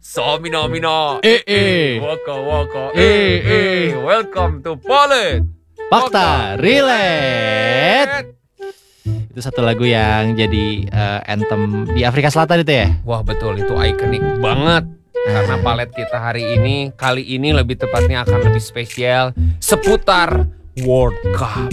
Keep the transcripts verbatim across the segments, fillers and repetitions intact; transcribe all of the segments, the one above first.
So mino mino. Eh eh. Woko woko. Eh, eh. Welcome to Polet. Fakta Relate. Itu satu lagu yang jadi uh, anthem di Afrika Selatan itu ya? Wah betul, itu ikonik banget. Karena palet kita hari ini, kali ini lebih tepatnya akan lebih spesial seputar World Cup.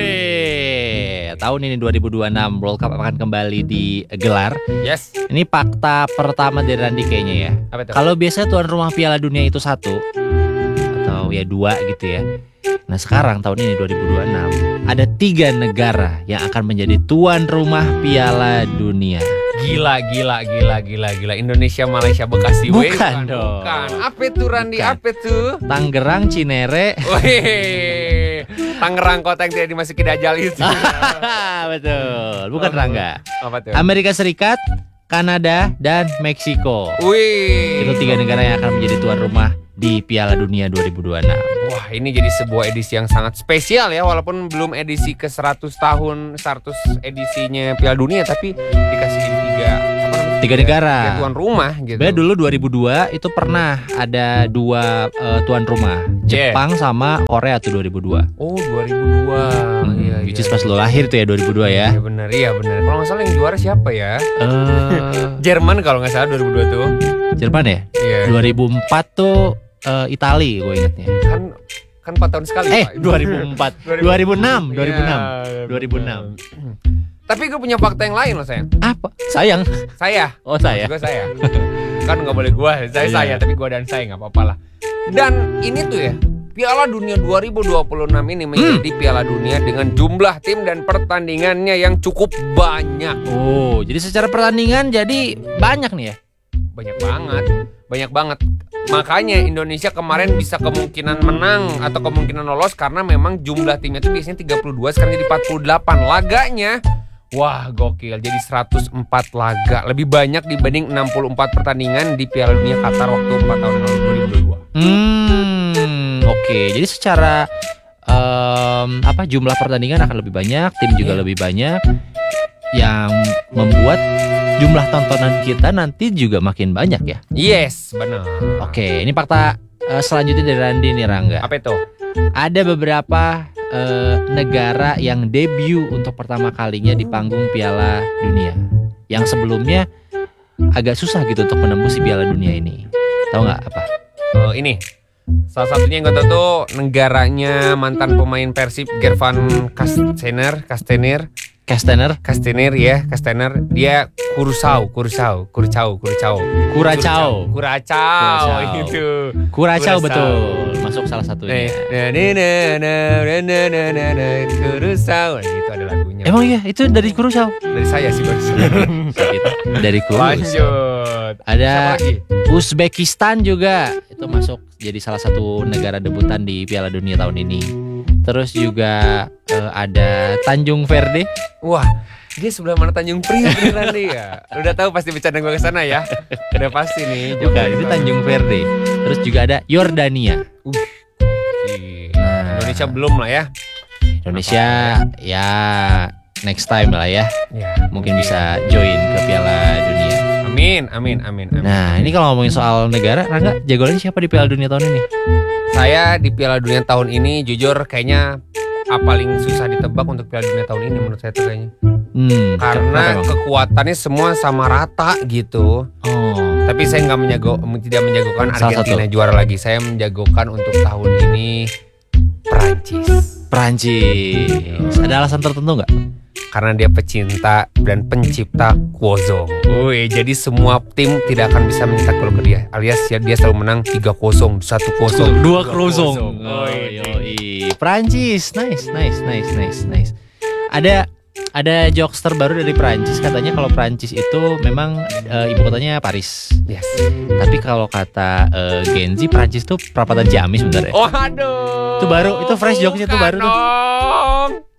Woi, tahun ini dua ribu dua puluh enam World Cup akan kembali digelar. Yes. Ini fakta pertama dari Randy kayaknya ya. Apa itu? Kalau biasanya tuan rumah Piala Dunia itu satu atau ya dua gitu ya. Nah sekarang tahun ini dua ribu dua puluh enam ada tiga negara yang akan menjadi tuan rumah Piala Dunia. Gila, gila, gila, gila, gila. Indonesia, Malaysia, Bekasi. Bukan Weh, bukan dong. Bukan. Apa itu Randy? Bukan. Apa itu? Tangerang, Cinere. Wih, Tangerang kota yang tidak dimasuki Dajjal itu. Betul, bukan Rangga. Apa tuh? Amerika Serikat, Kanada, dan Meksiko. Wih. Itu tiga negara yang akan menjadi tuan rumah di Piala Dunia dua ribu dua puluh enam. Wah, ini jadi sebuah edisi yang sangat spesial ya. Walaupun belum edisi ke seratus tahun, seratus edisinya Piala Dunia, tapi dikasih di tiga apa namanya? Tiga negara. Tiga tuan rumah gitu. Sebenarnya dulu dua ribu dua itu pernah ada dua uh, tuan rumah, Yeah. Jepang sama Korea tuh dua ribu dua. Oh, dua ribu dua. Hmm, Iya, which iya. is pas lo lahir tuh ya dua ribu dua ya. Iya benar, iya benar. Kalau nggak salah yang juara siapa ya? Eh, Jerman kalau nggak salah dua ribu dua tuh. Jerman ya? Iya. dua ribu empat tuh uh, Itali gue ingetnya. Kan kan empat tahun sekali. Eh, Pak. dua ribu empat. dua ribu enam, dua ribu enam. Iya, dua ribu enam. Tapi gue punya fakta yang lain loh sayang. Apa? Sayang. Saya. Oh, saya. Gue saya. Kan nggak boleh gue. Saya Iya. saya. Tapi gue dan saya nggak apa-apa lah. Dan ini tuh ya. Piala Dunia dua ribu dua puluh enam ini menjadi Hmm. Piala Dunia dengan jumlah tim dan pertandingannya yang cukup banyak. Oh, jadi secara pertandingan jadi banyak nih ya. Banyak banget. Banyak banget. Makanya Indonesia kemarin bisa kemungkinan menang atau kemungkinan lolos karena memang jumlah timnya itu biasanya tiga puluh dua, sekarang jadi empat puluh delapan. Laganya wah gokil, jadi seratus empat laga. Lebih banyak dibanding enam puluh empat pertandingan di Piala Dunia Qatar waktu empat tahun yang lalu dua ribu dua puluh dua. Hmm, oke. Jadi secara em, apa jumlah pertandingan akan lebih banyak, tim juga Iya. lebih banyak, yang membuat jumlah tontonan kita nanti juga makin banyak ya. Yes, benar. Oke, ini fakta eh, selanjutnya dari Randy nih Rangga. Apa itu? Ada beberapa eh, negara yang debut untuk pertama kalinya di panggung Piala Dunia, yang sebelumnya agak susah gitu untuk menembus si Piala Dunia ini. Tahu nggak apa? Oh, ini. Salah satunya yang gue tahu tuh negaranya mantan pemain Persib Gervan Kastener, Kastener, Castaner, Kastener ya, Kastener. Dia Kurusau, Kurusau, Kuracao, Kuracao. Kuracao. Kuracao Kuracao. itu. Kuracao Kuracao. betul, masuk salah satunya. Na na na na na na na na na Kurusau. Nah, itu ada lagunya. Emang iya, itu dari Kuracao. Dari saya sih baru. Gitu. Dari Kuracao. Lanjut. Ada Siapa lagi? Uzbekistan juga, itu masuk jadi salah satu negara debutan di Piala Dunia tahun ini. Terus juga eh, ada Tanjung Verde. Wah, dia sebelah mana Tanjung Priok beneran deh ya. Udah tahu pasti bercanda gue ke sana ya. Udah pasti nih. jauh Bukan, dari itu sana. Tanjung Verde. Terus juga ada Yordania. Uh, gila. Nah. Indonesia belum lah ya. Indonesia ya next time lah ya. Ya, Mungkin bisa join ke Piala Dunia. Amin, amin, amin, amin. Nah, ini kalau ngomongin soal negara, Rangga, jagoannya siapa di Piala Dunia tahun ini? Saya di Piala Dunia tahun ini jujur kayaknya ah, paling susah ditebak untuk Piala Dunia tahun ini menurut saya tuh kayaknya. Hmm, Karena kenapa, Bang? kekuatannya semua sama rata gitu. Oh, Tapi saya nggak menjago, tidak menjagokan Salah Argentina satu. juara lagi. Saya menjagokan untuk tahun ini Prancis. Prancis. Ada alasan tertentu nggak? Karena dia pecinta dan pencipta Kwozong. Wih, jadi semua tim tidak akan bisa mencetak gol ke dia. Alias ya dia selalu menang tiga kosong, satu kosong, Dua krosong. Oh, Oh, iya. yoi. Prancis, nice, nice, nice, nice, nice. Ada ada jokes terbaru dari Prancis, katanya kalau Prancis itu memang eh, ibu kotanya Paris. Yes. Tapi kalau kata eh, Gen Z, Prancis tuh perapatan Ciamis sebenarnya. Oh aduh. Itu baru, itu fresh jokes-nya tuh baru tuh. Bukan dong.